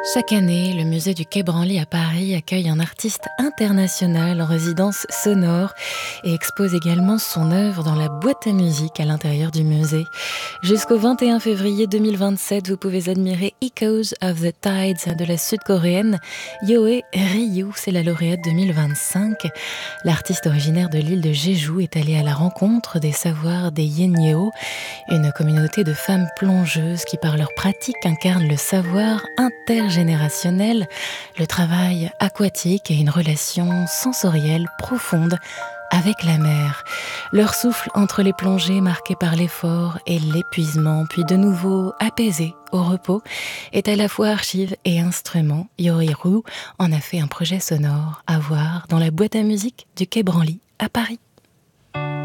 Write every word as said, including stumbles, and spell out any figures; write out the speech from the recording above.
Chaque année, le musée du Quai Branly à Paris accueille un artiste international en résidence sonore et expose également son œuvre dans la boîte à musique à l'intérieur du musée. Jusqu'au vingt et un février deux mille vingt-sept, vous pouvez admirer Echoes of the Tides de la sud-coréenne Yohei Ryu, c'est la lauréate deux mille vingt-cinq. L'artiste originaire de l'île de Jeju est allé à la rencontre des savoirs des Yenyeo, une communauté de femmes plongeuses qui par leur pratique incarnent le savoir intergénérationnel, le travail aquatique et une relation sensorielle profonde avec la mer. Leur souffle entre les plongées marquées par l'effort et l'épuisement, puis de nouveau apaisé au repos, est à la fois archive et instrument. Yohei Ryu en a fait un projet sonore à voir dans la boîte à musique du Quai Branly à Paris.